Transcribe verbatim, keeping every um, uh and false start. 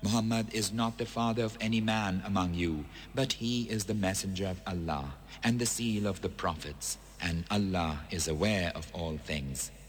Muhammad is not the father of any man among you, but he is the messenger of Allah and the seal of the prophets, and Allah is aware of all things.